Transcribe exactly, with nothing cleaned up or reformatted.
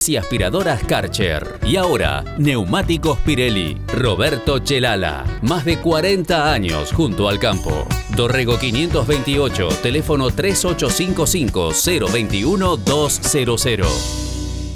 y aspiradoras Karcher. Y ahora, neumáticos Pirelli. Roberto Chelala. Más de cuarenta años junto al campo. Dorrego quinientos veintiocho, teléfono tres ocho cinco cinco, cero dos uno, dos cero cero.